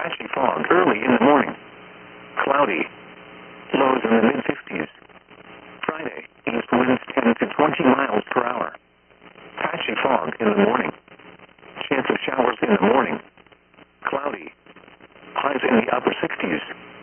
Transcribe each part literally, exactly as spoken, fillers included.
Patchy fog early in the morning. Cloudy. Lows in the mid-fifties. Friday, east winds ten to twenty miles per hour. Patchy fog in the morning. Chance of showers in the morning. Cloudy. Highs in the upper sixties.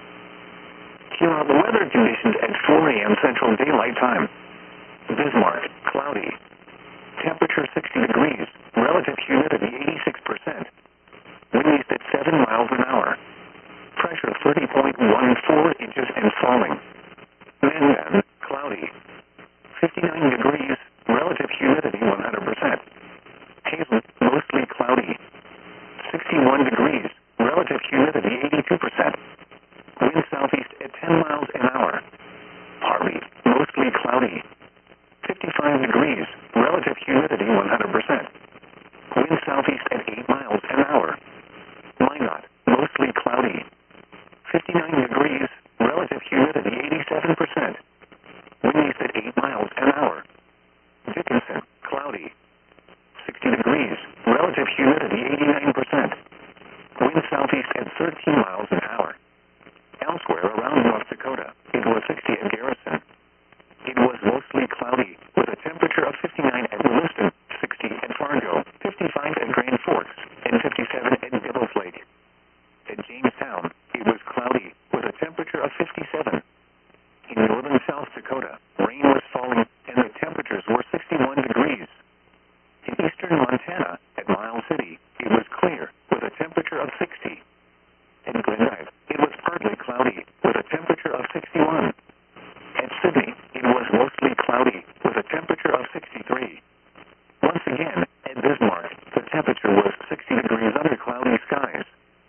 Here are the weather conditions at four a m Central Daylight Time. Bismarck, cloudy. Temperature sixty degrees. Relative humidity eighty-six percent. Wind east at seven miles an hour. Pressure thirty point one four inches and falling. Mandan, cloudy. fifty-nine degrees. Relative humidity one hundred percent. Hazen, mostly cloudy. sixty-one degrees. Relative humidity eighty-two percent. Wind southeast at ten miles an hour. Harvey, mostly cloudy. fifty-five degrees. Relative humidity one hundred percent. Wind southeast at eight miles an hour. Minot, mostly cloudy. fifty-nine degrees. Relative humidity eighty-seven percent. Wind east at eight miles an hour. Dickinson, cloudy. sixty degrees. Relative humidity eighty-nine percent. Wind southeast at thirteen miles an hour. Elsewhere around North Dakota, it was sixty at Garrison. It was mostly cloudy, with a temperature of fifty-nine at Williston, sixty at Fargo, fifty-five at Grand Forks, and fifty-seven at Devil's Lake. At Jamestown, it was cloudy, with a temperature of fifty-seven. In northern South Dakota, rain was falling, and the temperatures were sixty-one degrees. In eastern Montana, at Miles City, it was clear, with a temperature of sixty. In Glendive, it was partly cloudy, with a temperature of sixty-one. At Sydney, it was mostly cloudy, with a temperature of sixty-three. Once again, at Bismarck, the temperature was sixty degrees under cloudy skies.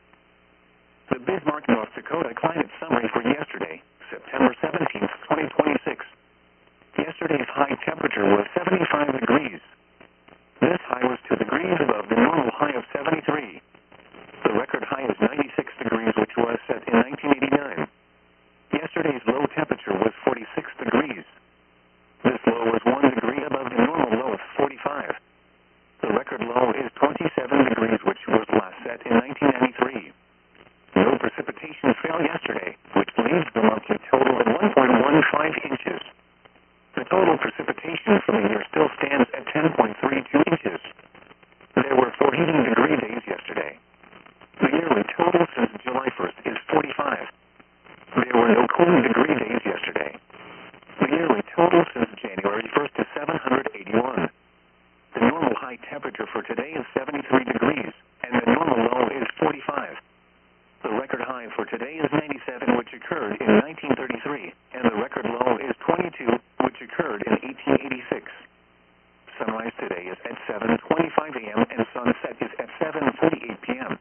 The Bismarck, North Dakota climate summary for yesterday, September seventeenth, twenty twenty-six. Yesterday's high temperature was seventy-five degrees. This high was two degrees above the normal high of seventy-three. The record high is ninety-six degrees, which was set in nineteen eighty-nine. Yesterday's low temperature was forty-six degrees. This low was one degree above the normal low of forty-five. The record low is twenty-seven degrees, which was last set in nineteen ninety-three. No precipitation fell yesterday, which leaves the monthly total at one point one five inches. The total precipitation for the year still stands at ten point three two inches. There were four heating degree days yesterday. The yearly total since July first is forty-five. There were no cooling degree days yesterday. The yearly total since January first is seven hundred eighty-one. The normal high temperature for today is seventy-three degrees, and the normal low is forty-five. The record high for today is ninety-seven, which occurred in nineteen thirty-three, and the record low is twenty-two, which occurred in eighteen eighty-six. Sunrise today is at seven twenty-five a m and sunset is at seven forty-eight p m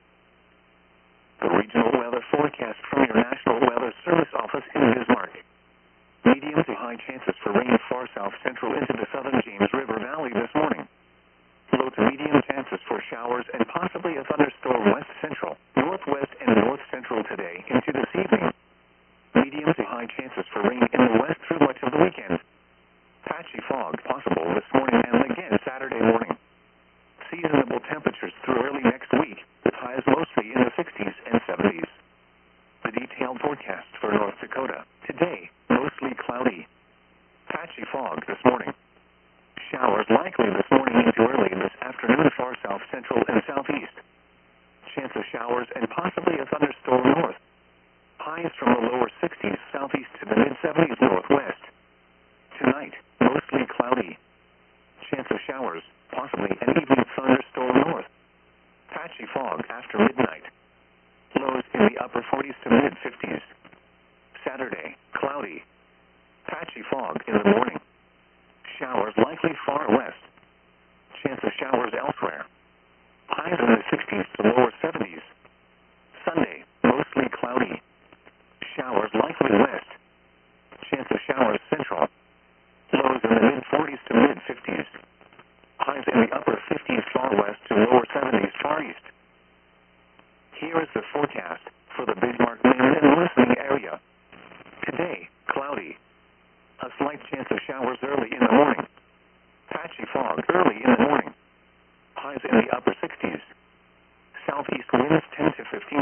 The regional weather forecast from your National Weather Service office in Bismarck. Medium to high chances for rain far south central into the southern James River Valley this morning. Low to medium chances for showers and possibly a thunderstorm west central, northwest, and north central today into this evening. Medium to high chances for rain in the west through much of the weekend. Patchy fog possible this morning and again Saturday morning. Seasonable temperatures through early next week, with highs mostly in the sixties and seventies. The detailed forecast for North Dakota. Today, mostly cloudy. Patchy fog this morning. Showers likely this morning into early this afternoon far south central and southeast. Chance of showers and possibly a thunderstorm north. Highs from the lower sixties southeast to the mid-seventies northwest. Tonight, mostly cloudy. Chance of showers, possibly an evening thunderstorm north. Patchy fog after midnight. Lows in the upper forties to mid-fifties. Saturday, cloudy. Patchy fog in the morning. Showers likely far west. Chance of showers elsewhere. Highs in the sixties to lower seventies. Sunday, mostly cloudy. Showers likely west. Chance of showers central. Lows in the mid-forties to mid-fifties. Highs in the upper fifties far west to lower seventies far east. Here is the forecast for the Bismarck, Maine, and listening area. Today, cloudy. A slight chance of showers early in the morning. Patchy fog early in the morning. Highs in the upper sixties. Southeast winds ten to fifteen